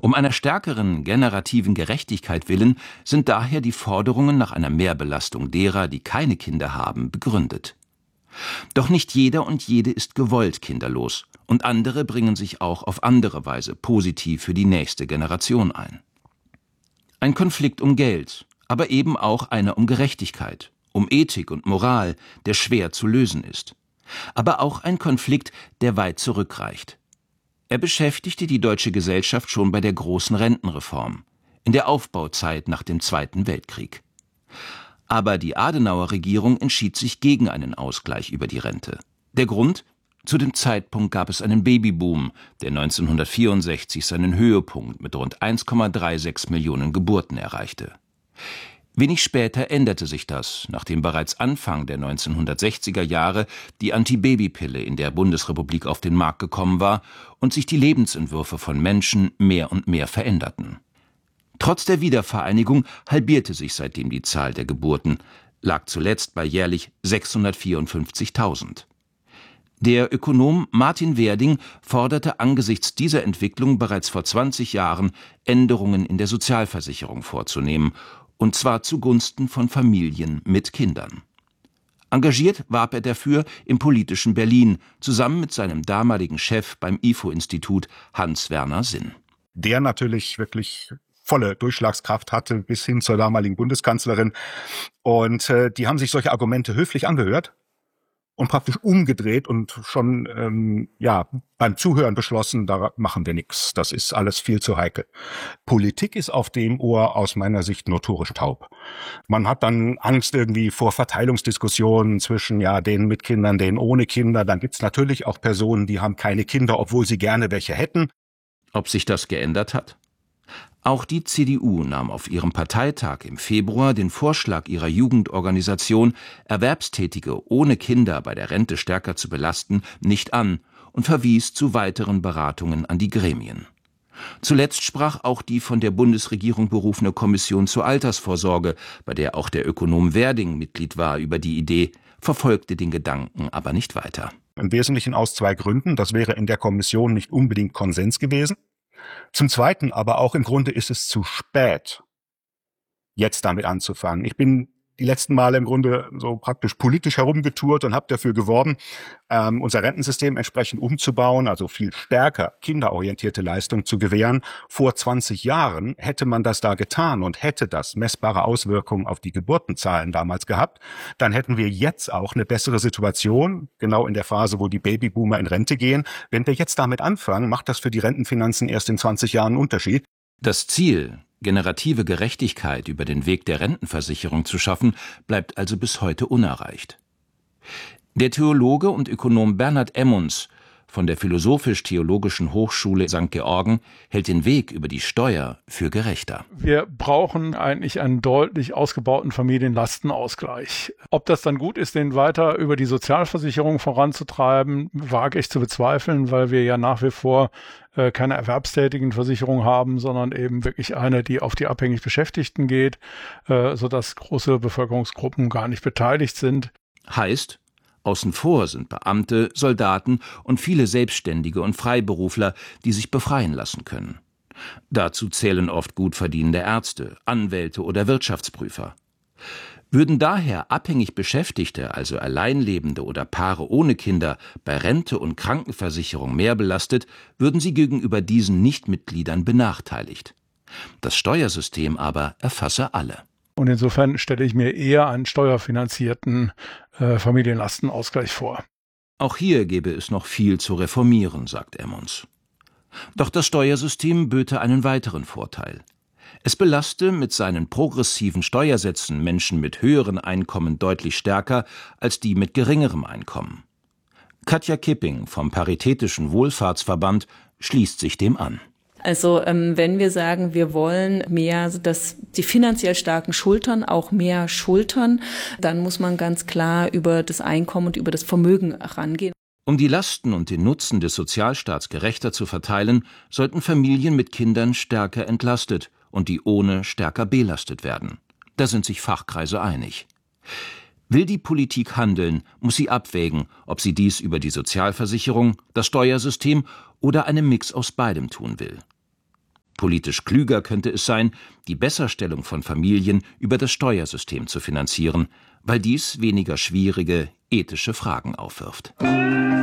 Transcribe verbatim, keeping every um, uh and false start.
Um einer stärkeren generativen Gerechtigkeit willen sind daher die Forderungen nach einer Mehrbelastung derer, die keine Kinder haben, begründet. Doch nicht jeder und jede ist gewollt kinderlos, und andere bringen sich auch auf andere Weise positiv für die nächste Generation ein. Ein Konflikt um Geld, aber eben auch einer um Gerechtigkeit, um Ethik und Moral, der schwer zu lösen ist. Aber auch ein Konflikt, der weit zurückreicht. Er beschäftigte die deutsche Gesellschaft schon bei der großen Rentenreform, in der Aufbauzeit nach dem Zweiten Weltkrieg. Aber die Adenauer-Regierung entschied sich gegen einen Ausgleich über die Rente. Der Grund? Zu dem Zeitpunkt gab es einen Babyboom, der neunzehnhundertvierundsechzig seinen Höhepunkt mit rund eins Komma sechsunddreißig Millionen Geburten erreichte. Wenig später änderte sich das, nachdem bereits Anfang der neunzehnhundertsechziger Jahre die Antibabypille in der Bundesrepublik auf den Markt gekommen war und sich die Lebensentwürfe von Menschen mehr und mehr veränderten. Trotz der Wiedervereinigung halbierte sich seitdem die Zahl der Geburten, lag zuletzt bei jährlich sechshundertvierundfünfzigtausend. Der Ökonom Martin Werding forderte angesichts dieser Entwicklung bereits vor zwanzig Jahren, Änderungen in der Sozialversicherung vorzunehmen, und zwar zugunsten von Familien mit Kindern. Engagiert warb er dafür im politischen Berlin, zusammen mit seinem damaligen Chef beim I F O-Institut, Hans-Werner Sinn. Der natürlich wirklich volle Durchschlagskraft hatte bis hin zur damaligen Bundeskanzlerin. Und äh, die haben sich solche Argumente höflich angehört und praktisch umgedreht und schon ähm, ja beim Zuhören beschlossen, da machen wir nichts. Das ist alles viel zu heikel. Politik ist auf dem Ohr aus meiner Sicht notorisch taub. Man hat dann Angst irgendwie vor Verteilungsdiskussionen zwischen ja denen mit Kindern, denen ohne Kinder. Dann gibt's natürlich auch Personen, die haben keine Kinder, obwohl sie gerne welche hätten. Ob sich das geändert hat? Auch die C D U nahm auf ihrem Parteitag im Februar den Vorschlag ihrer Jugendorganisation, Erwerbstätige ohne Kinder bei der Rente stärker zu belasten, nicht an und verwies zu weiteren Beratungen an die Gremien. Zuletzt sprach auch die von der Bundesregierung berufene Kommission zur Altersvorsorge, bei der auch der Ökonom Werding Mitglied war, über die Idee, verfolgte den Gedanken aber nicht weiter. Im Wesentlichen aus zwei Gründen. Das wäre in der Kommission nicht unbedingt Konsens gewesen. Zum Zweiten aber auch im Grunde ist es zu spät, jetzt damit anzufangen. Ich bin die letzten Male im Grunde so praktisch politisch herumgetourt und habe dafür geworben, ähm, unser Rentensystem entsprechend umzubauen, also viel stärker kinderorientierte Leistung zu gewähren. Vor zwanzig Jahren hätte man das da getan und hätte das messbare Auswirkungen auf die Geburtenzahlen damals gehabt, dann hätten wir jetzt auch eine bessere Situation, genau in der Phase, wo die Babyboomer in Rente gehen. Wenn wir jetzt damit anfangen, macht das für die Rentenfinanzen erst in zwanzig Jahren einen Unterschied. Das Ziel, generative Gerechtigkeit über den Weg der Rentenversicherung zu schaffen, bleibt also bis heute unerreicht. Der Theologe und Ökonom Bernhard Emmons von der Philosophisch-Theologischen Hochschule Sankt Georgen hält den Weg über die Steuer für gerechter. Wir brauchen eigentlich einen deutlich ausgebauten Familienlastenausgleich. Ob das dann gut ist, den weiter über die Sozialversicherung voranzutreiben, wage ich zu bezweifeln, weil wir ja nach wie vor äh, keine erwerbstätigen Versicherung haben, sondern eben wirklich eine, die auf die abhängig Beschäftigten geht, äh, sodass große Bevölkerungsgruppen gar nicht beteiligt sind. Heißt, außen vor sind Beamte, Soldaten und viele Selbstständige und Freiberufler, die sich befreien lassen können. Dazu zählen oft gut verdienende Ärzte, Anwälte oder Wirtschaftsprüfer. Würden daher abhängig Beschäftigte, also Alleinlebende oder Paare ohne Kinder, bei Rente und Krankenversicherung mehr belastet, würden sie gegenüber diesen Nichtmitgliedern benachteiligt. Das Steuersystem aber erfasse alle. Und insofern stelle ich mir eher einen steuerfinanzierten äh, Familienlastenausgleich vor. Auch hier gäbe es noch viel zu reformieren, sagt Emmons. Doch das Steuersystem böte einen weiteren Vorteil. Es belaste mit seinen progressiven Steuersätzen Menschen mit höheren Einkommen deutlich stärker als die mit geringerem Einkommen. Katja Kipping vom Paritätischen Wohlfahrtsverband schließt sich dem an. Also ähm, wenn wir sagen, wir wollen mehr, dass die finanziell starken Schultern auch mehr schultern, dann muss man ganz klar über das Einkommen und über das Vermögen rangehen. Um die Lasten und den Nutzen des Sozialstaats gerechter zu verteilen, sollten Familien mit Kindern stärker entlastet und die ohne stärker belastet werden. Da sind sich Fachkreise einig. Will die Politik handeln, muss sie abwägen, ob sie dies über die Sozialversicherung, das Steuersystem oder einen Mix aus beidem tun will. Politisch klüger könnte es sein, die Besserstellung von Familien über das Steuersystem zu finanzieren, weil dies weniger schwierige ethische Fragen aufwirft.